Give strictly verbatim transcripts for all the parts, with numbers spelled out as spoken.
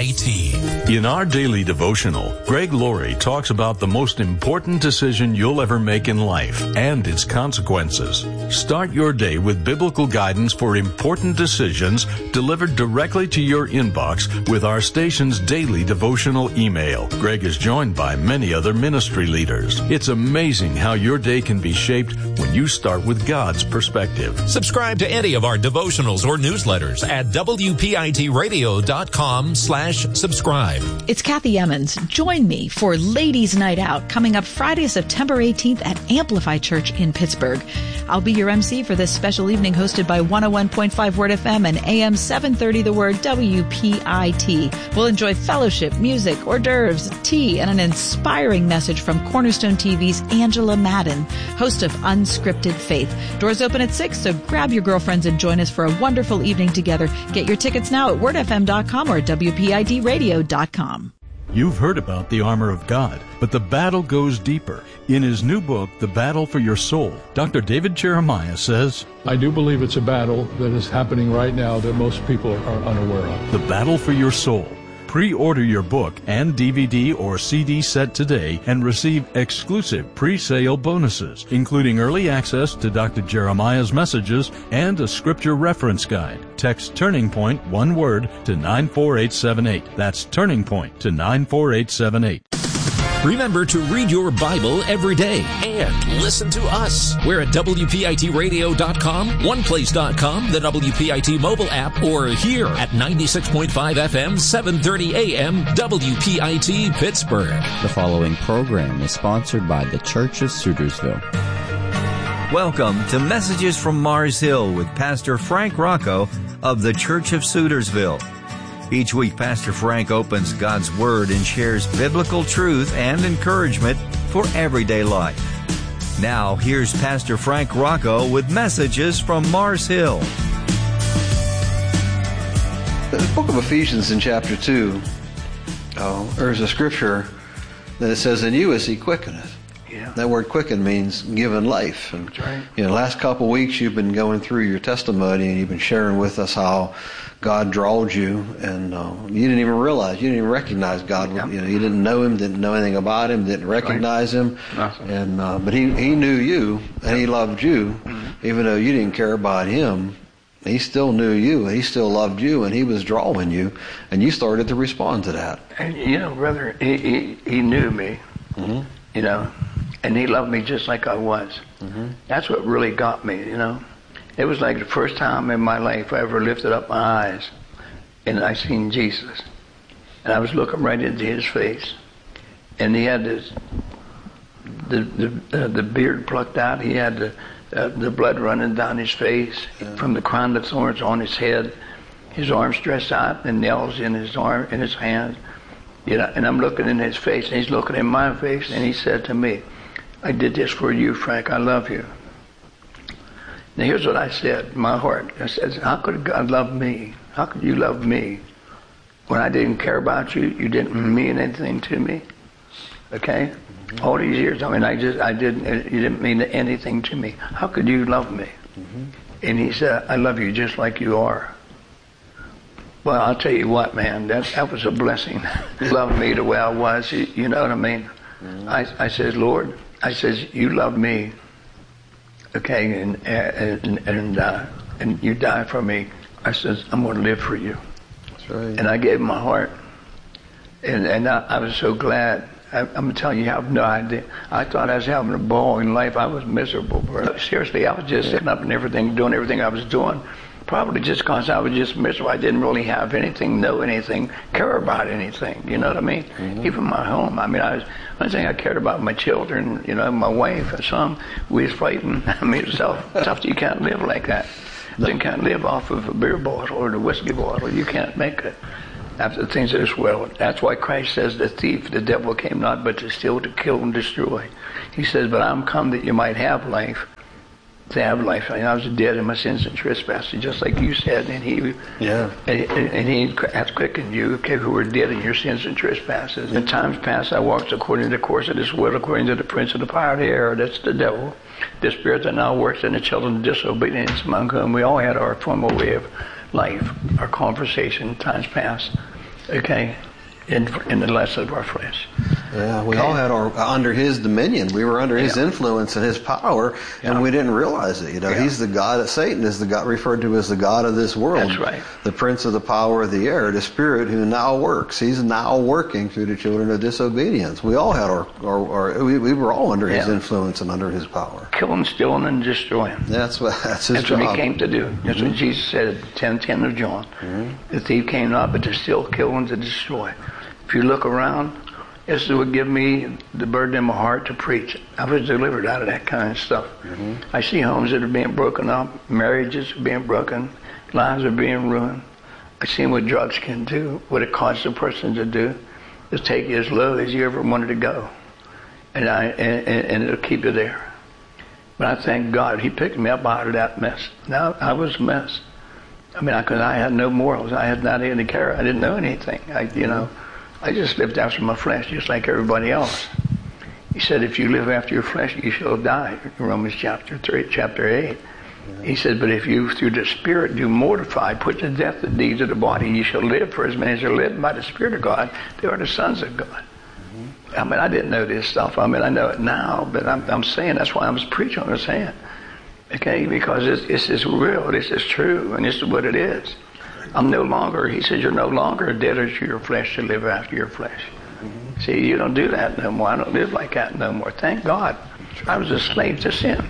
I T. In our daily devotional, Greg Laurie talks about the most important decision you'll ever make in life and its consequences. Start your day with biblical guidance for important decisions delivered directly to your inbox with our station's daily devotional email. Greg is joined by many other ministry leaders. It's amazing how your day can be shaped when you start with God's perspective. Subscribe to any of our devotionals or newsletters at W P I T radio dot com slash subscribe. It's Kathy Emmons. Join me for Ladies' Night Out coming up Friday, September eighteenth at Amplify Church in Pittsburgh. I'll be your M C for this special evening hosted by one oh one point five Word F M and A M seven thirty The Word W P I T. We'll enjoy fellowship, music, hors d'oeuvres, tea, and an inspiring message from Cornerstone T V's Angela Madden, host of Unscripted Faith. Doors open at six, so grab your girlfriends and join us for a wonderful evening together. Get your tickets now at word f m dot com or W P I T radio dot com. You've heard about the armor of God, but the battle goes deeper. In his new book, The Battle for Your Soul, Doctor David Jeremiah says, I do believe it's a battle that is happening right now that most people are unaware of. The Battle for Your Soul. Pre-order your book and D V D or C D set today and receive exclusive pre-sale bonuses, including early access to Doctor Jeremiah's messages and a scripture reference guide. Text Turning Point, one word, to nine four eight seven eight. That's Turning Point to nine four eight seven eight. Remember to read your Bible every day and listen to us. We're at W P I T radio dot com, one place dot com, the W P I T mobile app, or here at ninety-six point five F M, seven thirty A M, W P I T Pittsburgh. The following program is sponsored by the Church of Sutersville. Welcome to Messages from Mars Hill with Pastor Frank Rocco of the Church of Sutersville. Each week, Pastor Frank opens God's Word and shares biblical truth and encouragement for everyday life. Now, here's Pastor Frank Rocco with Messages from Mars Hill. The book of Ephesians in chapter two, oh, there's a scripture that it says, in you is he quickeneth. Yeah. That word quicken means given life. And, that's right. You know, last couple of weeks you've been going through your testimony and you've been sharing with us how God drawed you, and uh, you didn't even realize, you didn't even recognize God. Yeah. You know, you didn't know Him, didn't know anything about Him, didn't recognize right. Him, awesome. and uh, but He He knew you, and He loved you, mm-hmm. even though you didn't care about Him. He still knew you, and He still loved you, and He was drawing you, and you started to respond to that. And you know, brother, He He, he knew me, mm-hmm. you know, and He loved me just like I was. Mm-hmm. That's what really got me, you know. It was like the first time in my life I ever lifted up my eyes and I seen Jesus. And I was looking right into His face. And He had this, the the, uh, the beard plucked out. He had the, uh, the blood running down His face, yeah. from the crown of thorns on His head. His arms stretched out and nails in His arm, in His hands. You know, and I'm looking in His face and He's looking in my face and He said to me, I did this for you, Frank. I love you. Now here's what I said in my heart. I said, how could God love me? How could you love me when I didn't care about you? You didn't mean anything to me. Okay? Mm-hmm. All these years, I mean, I just, I didn't, you didn't mean anything to me. How could you love me? Mm-hmm. And He said, I love you just like you are. Well, I'll tell you what, man, that, that was a blessing. Love me the way I was, you, you know what I mean? Mm-hmm. I, I said, Lord, I says, you love me. Okay, and and and, uh, and you die for me. I says, I'm going to live for you. That's right. And I gave Him my heart, and and I, I was so glad. I, I'm telling you, you have no idea. I thought I was having a ball in life. I was miserable, bro. Seriously, I was just yeah. sitting up and everything, doing everything I was doing. Probably just because I was just miserable. I didn't really have anything, know anything, care about anything. You know what I mean? Mm-hmm. Even my home. I mean, I was, one thing I cared about my children, you know, my wife and some. We was fighting. I mean, stuff, stuff you can't live like that. You can't live off of a beer bottle or the whiskey bottle. You can't make it. After the things of this world. That's why Christ says the thief, the devil came not but to steal, to kill, and destroy. He says, but I'm come that you might have life. To have life. I, mean, I was dead in my sins and trespasses, just like you said, and He, yeah, and, and He has quickened you, okay, who were dead in your sins and trespasses. In times past, I walked according to the course of this world, according to the prince of the power of the air. That's the devil. The spirit that now works in the children of disobedience, among whom we all had our former way of life, our conversation, in times past. okay, in, in the lust of our flesh. Yeah, we okay. all had our under His dominion. We were under His yeah. influence and His power, and yeah. we didn't realize it. You know, yeah. He's the God. Satan is the God referred to as the God of this world. That's right. The prince of the power of the air, the spirit who now works. He's now working through the children of disobedience. We all had our, our, our we, we were all under yeah. His influence and under His power. Kill him, steal him, and destroy him. That's what that's His that's job. That's what He came to do. That's mm-hmm. what Jesus said at ten ten of John. Mm-hmm. The thief came not but to steal, kill, and to destroy. If you look around, this would give me the burden in my heart to preach. I was delivered out of that kind of stuff. Mm-hmm. I see homes that are being broken up, marriages are being broken, lives are being ruined. I see what drugs can do, what it causes a person to do, is take you as low as you ever wanted to go, and I and, and it'll keep you there. But I thank God He picked me up out of that mess. Now I was a mess. I mean, I could I had no morals. I had not any care. I didn't know anything. I, you know. I just lived after my flesh, just like everybody else. He said, if you live after your flesh, you shall die. Romans chapter three, chapter eight. Yeah. He said, but if you through the Spirit do mortify, put to death the deeds of the body, you shall live. For as many as are led by the Spirit of God, they are the sons of God. Mm-hmm. I mean, I didn't know this stuff. I mean, I know it now, but I'm, I'm saying that's why I was preaching. I was saying, okay, because it's, it's is real, this is true, and this is what it is. I'm no longer, He says, you're no longer a debtor to your flesh to live after your flesh. Mm-hmm. See, you don't do that no more. I don't live like that no more. Thank God. I was a slave to sin.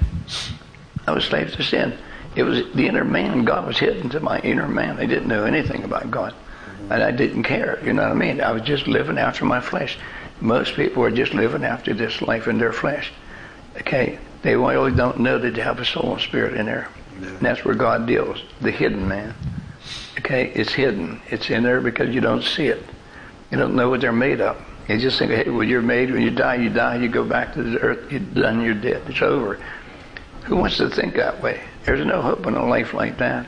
I was a slave to sin. It was the inner man. God was hidden to my inner man. I didn't know anything about God. Mm-hmm. And I didn't care. You know what I mean? I was just living after my flesh. Most people are just living after this life in their flesh. Okay? They really don't know that they have a soul and spirit in there. Yeah. And that's where God deals. The hidden man. Okay, it's hidden. It's in there because you don't see it. You don't know what they're made of. You just think, hey, well, you're made, when you die, you die, you go back to the earth, you're done, you're dead, it's over. Who wants to think that way? There's no hope in a life like that.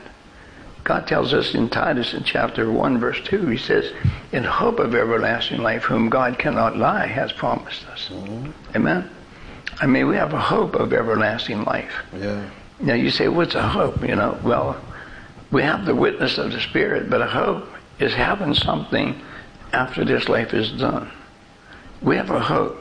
God tells us in Titus in chapter one, verse two, He says, in hope of everlasting life, whom God cannot lie, has promised us. Mm-hmm. Amen? I mean, we have a hope of everlasting life. Yeah. Now, you say, what's a hope? You know, well, we have the witness of the Spirit, but a hope is having something after this life is done. We have a hope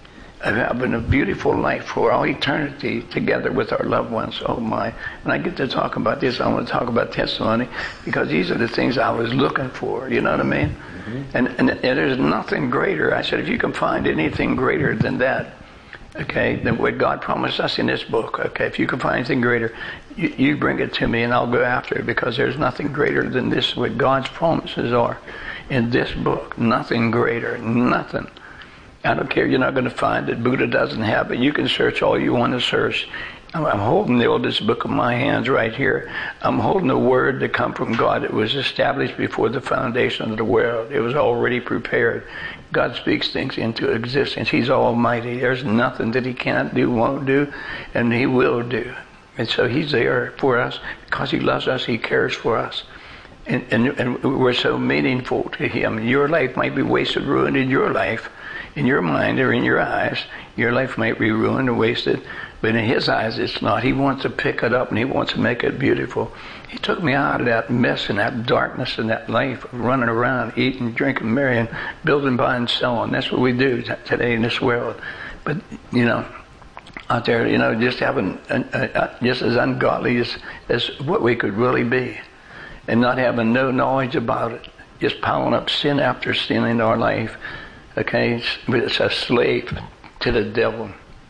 of having a beautiful life for all eternity together with our loved ones. Oh my. When I get to talk about this, I want to talk about testimony, because these are the things I was looking for. You know what I mean? Mm-hmm. And, and, and there's nothing greater. I said, if you can find anything greater than that, okay, than what God promised us in this book, okay, if you can find anything greater, you, you bring it to me and I'll go after it, because there's nothing greater than this, what God's promises are in this book. Nothing greater, nothing. I don't care, you're not going to find it. Buddha doesn't have it. You can search all you want to search. I'm, I'm holding the oldest book in my hands right here. I'm holding a word that come from God. It was established before the foundation of the world. It was already prepared. God speaks things into existence. He's almighty. There's nothing that He can't do, won't do, and He will do. And so He's there for us because He loves us. He cares for us. And, and, and we're so meaningful to Him. Your life might be wasted, ruined in your life. In your mind or in your eyes, your life might be ruined or wasted, but in His eyes it's not. He wants to pick it up and He wants to make it beautiful. He took me out of that mess and that darkness and that life of running around, eating, drinking, marrying, building, buying, selling. That's what we do t- today in this world. But, you know, out there, you know, just having, uh, uh, just as ungodly as, as what we could really be, and not having no knowledge about it, just piling up sin after sin in our life. Okay, it's a slave to the devil.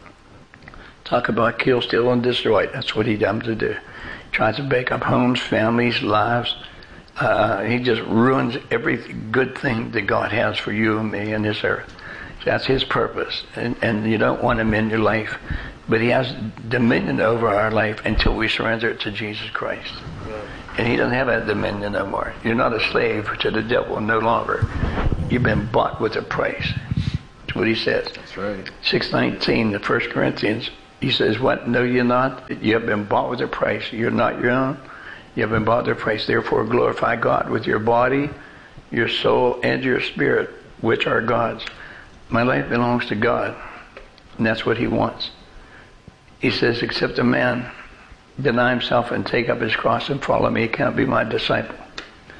Talk about kill, steal, and destroy. That's what he comes to do. Tries to break up homes, families, lives. Uh, he just ruins every good thing that God has for you and me in this earth. That's his purpose. And, and you don't want him in your life. But he has dominion over our life until we surrender it to Jesus Christ. And he doesn't have that dominion no more. You're not a slave to the devil no longer. You've been bought with a price. That's what he says. That's right. six nineteen, the First Corinthians, he says, what? Know you not? You have been bought with a price. You're not your own. You have been bought with a price. Therefore glorify God with your body, your soul, and your spirit, which are God's. My life belongs to God. And that's what he wants. He says, except a man deny himself and take up his cross and follow me, he can't be my disciple.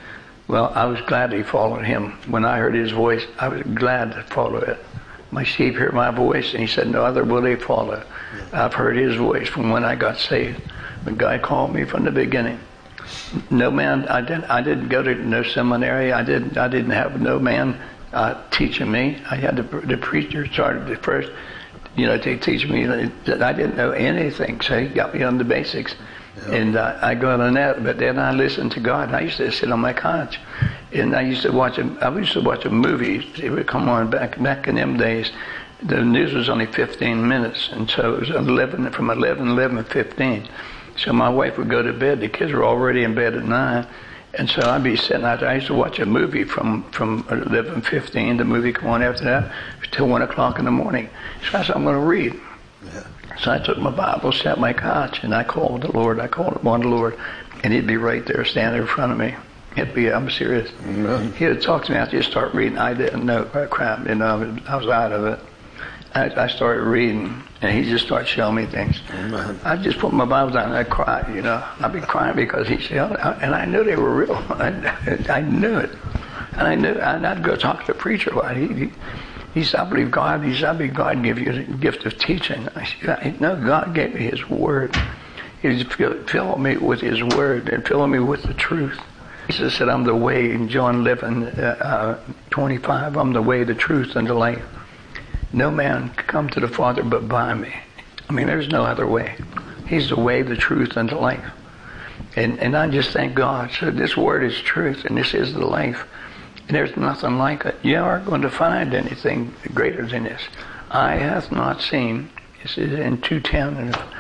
Well, I was glad he followed him. When I heard his voice, I was glad to follow it. My sheep hear my voice, and he said, no other will they follow. I've heard his voice from when I got saved. When God called me from the beginning. No man, I didn't, I didn't go to no seminary. I didn't, I didn't have no man uh, teaching me. I had the, the preacher started the first, you know, to teach me that I didn't know anything. So he got me on the basics. Yep. And uh, I got on that, but then I listened to God. I used to sit on my couch, and I used to watch a, I used to watch a movie. It would come on back back in them days. The news was only fifteen minutes, and so it was eleven from eleven, eleven, fifteen. So my wife would go to bed. The kids were already in bed at nine, and so I'd be sitting out there. I used to watch a movie from from eleven fifteen. The movie come on after that till one o'clock in the morning. So I said, I'm going to read. Yeah. So I took my Bible, sat on my couch, and I called the Lord. I called upon the Lord, and he'd be right there standing in front of me. He'd be, I'm serious. Mm-hmm. He would talk to me after you start reading. I didn't know crap, you know, I was out of it. I, I started reading, and he just started showing me things. Mm-hmm. I just put my Bible down, and I cried, you know. I'd be crying because he said, and I knew they were real. I, I knew it. And I knew, and I'd go talk to the preacher about it. He, he, He said, I believe God, he said, I believe God gave you the gift of teaching. I said, no, God gave me his word. He filled me with his word and filled me with the truth. Jesus said, I'm the way, in John eleven, uh, twenty-five, I'm the way, the truth, and the life. No man can come to the Father but by me. I mean, there's no other way. He's the way, the truth, and the life. And, and I just thank God. So this word is truth, and this is the life. And there's nothing like it. You aren't going to find anything greater than this. Eye hath not seen, this is in two ten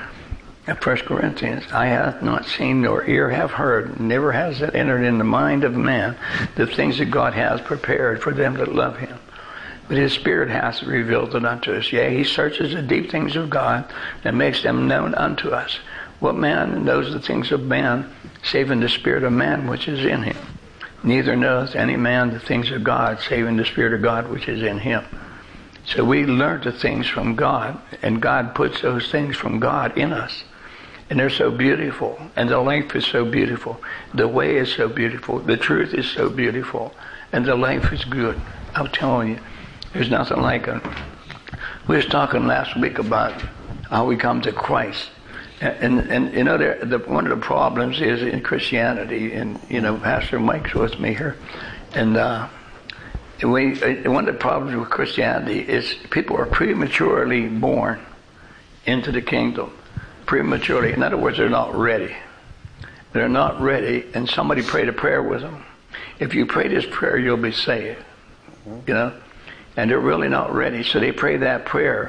in First Corinthians, eye hath not seen nor ear have heard, never has it entered in the mind of man, the things that God has prepared for them that love him. But his Spirit hath revealed it unto us. Yea, he searches the deep things of God and makes them known unto us. What man knows the things of man, saving the spirit of man which is in him? Neither knoweth any man the things of God, saving the Spirit of God which is in him. So we learn the things from God, and God puts those things from God in us. And they're so beautiful, and the life is so beautiful. The way is so beautiful. The truth is so beautiful. And the life is good. I'm telling you, there's nothing like it. We was talking last week about how we come to Christ. And, and, and you know, the, one of the problems is in Christianity, and, you know, Pastor Mike's with me here, and uh, we, one of the problems with Christianity is people are prematurely born into the kingdom. Prematurely. In other words, they're not ready. They're not ready, and somebody prayed a prayer with them. If you pray this prayer, you'll be saved. You know? And they're really not ready, so they pray that prayer,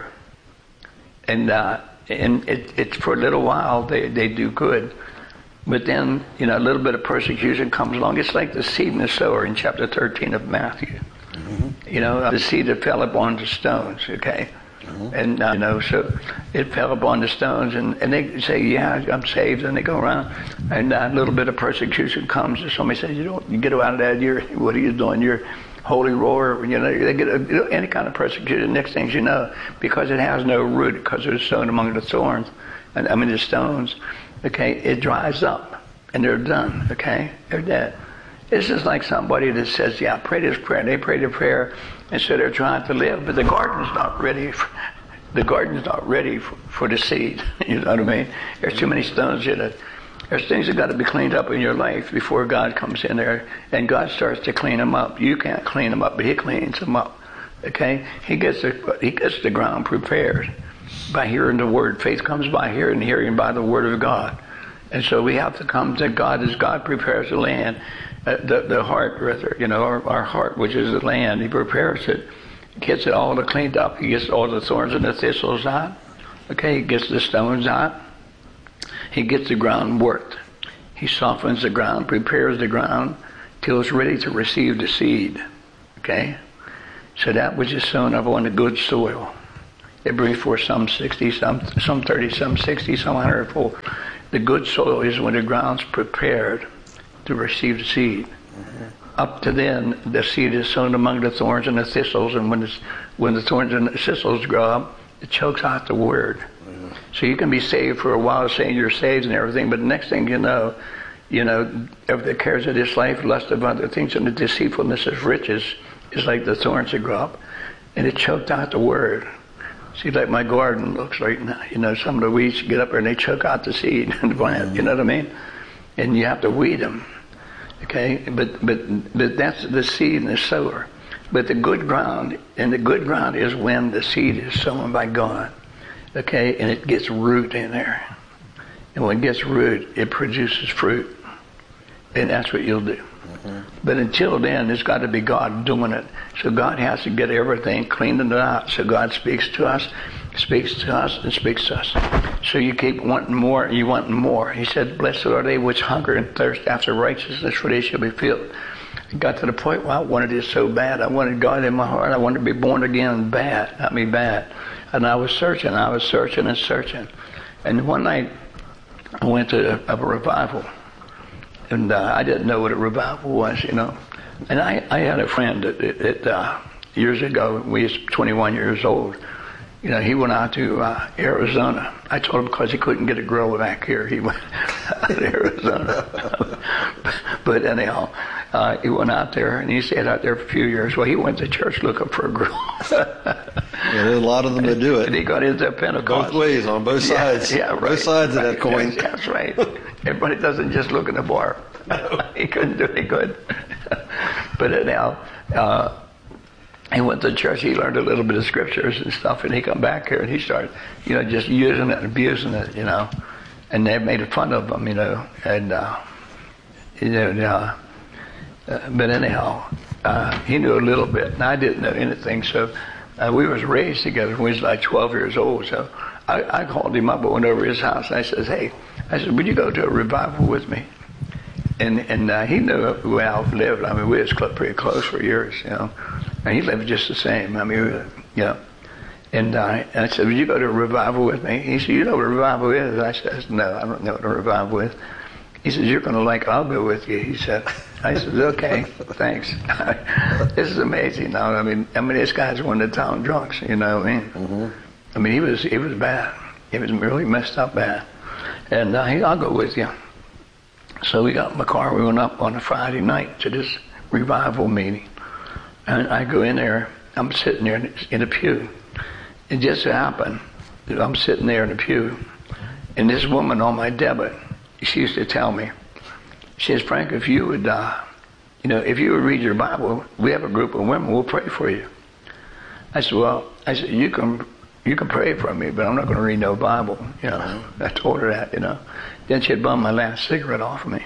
and uh, And it, it's for a little while they, they do good. But then, you know, a little bit of persecution comes along. It's like the seed and the sower in chapter thirteen of Matthew. Mm-hmm. You know, the seed that fell upon the stones, okay? Mm-hmm. And, uh, you know, so it fell upon the stones, and, and they say, yeah, I'm saved, and they go around, and uh, a little bit of persecution comes, and somebody says, you don't, you get out of that, you're, what are you doing? You're holy roller, you know, they get a, any kind of persecution. Next thing you know, because it has no root, because it's sown among the thorns, and I mean the stones, okay, it dries up, and they're done, okay, they're dead. It's just like somebody that says, yeah, pray this prayer. They pray the prayer, and so they're trying to live, but the garden's not ready. For, the garden's not ready for, for the seed. You know what I mean? There's too many stones in it. There's things that got to be cleaned up in your life before God comes in there, and God starts to clean them up. You can't clean them up, but He cleans them up. Okay? He gets the He gets the ground prepared by hearing the Word. Faith comes by hearing, hearing by the Word of God. And so we have to come to God as God prepares the land. Uh, the, the heart, rather, you know, our, our heart, which is the land, He prepares it, gets it all cleaned up. He gets all the thorns and the thistles out. Okay, He gets the stones out. He gets the ground worked. He softens the ground, prepares the ground till it's ready to receive the seed. Okay, so that which is sown upon the good soil, it brings forth some sixty, some some thirty, some sixty, some hundred fold. The good soil is when the ground's prepared to receive the seed. Mm-hmm. Up to then, the seed is sown among the thorns and the thistles, and when, it's, when the thorns and the thistles grow up, it chokes out the word. Mm-hmm. So you can be saved for a while saying you're saved and everything, but the next thing you know, You know, of the cares of this life, lust of other things, and the deceitfulness of riches is like the thorns that grow up, and it choked out the word. See, like my garden looks right now. You know, some of the weeds get up there and they choke out the seed and the plant. You know what I mean? And you have to weed them. Okay, but but but that's the seed and the sower. But the good ground, and the good ground is when the seed is sown by God. Okay, and it gets root in there. And when it gets root, it produces fruit. And that's what you'll do. Mm-hmm. But until then, it's got to be God doing it. So God has to get everything cleaned it out. So God speaks to us, speaks to us, and speaks to us. So you keep wanting more, and you want more. He said, blessed are they which hunger and thirst after righteousness, for they shall be filled. It got to the point where I wanted it so bad. I wanted God in my heart. I wanted to be born again bad, not me bad. And I was searching, I was searching and searching. And one night, I went to a, a revival. And uh, I didn't know what a revival was, you know. And I, I had a friend that, that, that uh, years ago, we was twenty-one years old. You know, he went out to uh, Arizona. I told him because he couldn't get a girl back here, he went out to Arizona. But anyhow, uh, he went out there, and he stayed out there for a few years. Well, he went to church looking for a girl. Yeah, there's a lot of them that do it. And he got into Pentecost. Both ways, on both sides. Yeah, yeah, right. Both sides right, of that coin. Yes, that's right. Everybody doesn't just look in the bar. He couldn't do any good. But anyhow, uh, he went to church. He learned a little bit of scriptures and stuff, and he come back here and he started, you know, just using it, abusing it, you know. And they made fun of him, you know. And uh, you know, uh, uh, but anyhow, uh, he knew a little bit, and I didn't know anything. So uh, we was raised together when we was like twelve years old. So I, I called him up. I went over to his house, and I says, "Hey," I said, "would you go to a revival with me?" And and uh, he knew where I lived. I mean, we was pretty close for years, you know. And he lived just the same. I mean, you know. And, uh, and I said, "Would you go to a revival with me?" He said, "You know what a revival is?" I said, "No, I don't know what a revival is." He says, "You're going to like it. I'll go with you." He said. I said, "Okay, thanks." This is amazing. Now, I mean, I mean, this guy's one of the town drunks. You know what I mean? Mm-hmm. I mean, he was he was bad. He was really messed up bad. And uh, he, I'll go with you. So we got in my car. We went up on a Friday night to this revival meeting. And I go in there. I'm sitting there in a pew. It just happened that I'm sitting there in a pew, and this woman on my debit, she used to tell me, she says, "Frank, if you would, uh, you know, if you would read your Bible, we have a group of women. We'll pray for you." I said, "Well," I said, "you can, you can pray for me, but I'm not going to read no Bible." You know, I told her that. You know, then she had bummed my last cigarette off of me.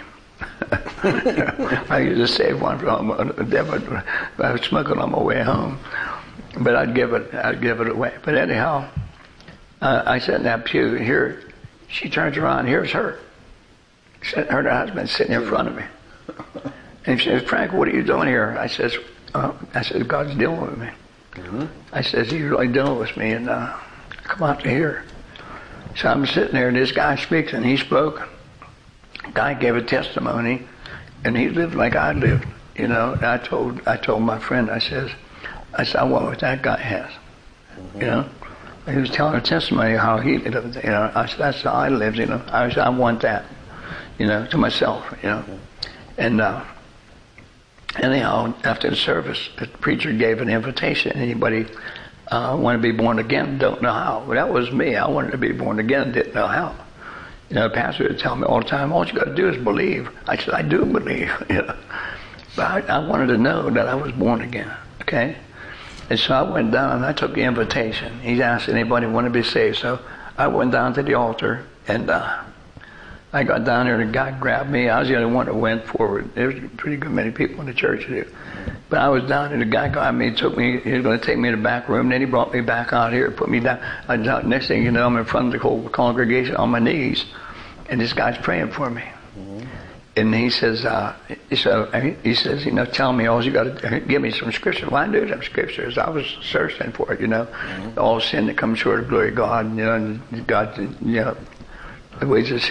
I used to save one from a debit. I was smoking on my way home, but I'd give it, I'd give it away. But anyhow, uh, I sat in that pew. Here, she turns around. Here's her. Her and her husband sitting in front of me. And she says, "Frank, what are you doing here?" I says, uh, I said, "God's dealing with me." Mm-hmm. I says, "He's really dealing with me, and uh, come out to here." So I'm sitting there, and this guy speaks, and he spoke. Guy gave a testimony, and he lived like I lived, you know. And I told, I told my friend, I says, I said, "I want what that guy has," mm-hmm. you know. And he was telling a testimony how he lived, you know. I said, "That's how I lived, you know." I said, "I want that." You know, to myself, you know. And uh, anyhow, after the service, the preacher gave an invitation. Anybody uh, want to be born again? Don't know how. Well, that was me. I wanted to be born again, didn't know how. You know, the pastor would tell me all the time, "All you got to do is believe." I said, "I do believe," you know. But I, I wanted to know that I was born again, okay? And so I went down and I took the invitation. He asked anybody want to be saved. So I went down to the altar, and uh, I got down there, and the guy grabbed me. I was the only one that went forward. There was a pretty good many people in the church there. But I was down there, and the guy grabbed me, took me, he was going to take me to the back room. Then he brought me back out here, put me down. I was out, next thing you know, I'm in front of the whole congregation on my knees, and this guy's praying for me. Mm-hmm. And he says, uh, so he says, you know, tell me all you got to give me some scripture. Well, I knew some scriptures. I was searching for it, you know. Mm-hmm. All sin that comes short of glory of God, you know, and God, you know, the ways of sin